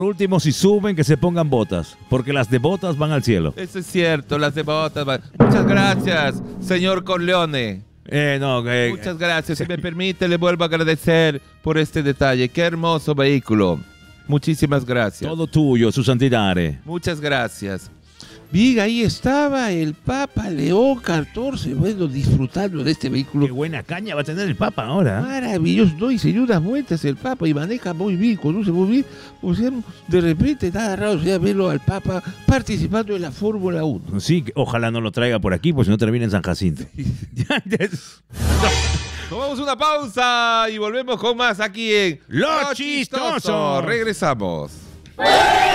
Por último, si suben, que se pongan botas, porque las de botas van al cielo. Eso es cierto, las de botas van. Muchas gracias, señor Corleone. Muchas gracias. Si me permite, le vuelvo a agradecer por este detalle. Qué hermoso vehículo. Muchísimas gracias. Todo tuyo, su santidad. Muchas gracias. Bien, ahí estaba el Papa León XIV, bueno, disfrutando de este vehículo. Qué buena caña va a tener el Papa ahora. Maravilloso, ¿no? Y se dio unas vueltas el Papa y maneja muy bien, conduce muy bien. O sea, de repente nada raro sería verlo al Papa participando en la Fórmula 1. Sí, ojalá no lo traiga por aquí, pues si no termina en San Jacinto. Tomamos una pausa y volvemos con más aquí en Lo Chistoso. Regresamos.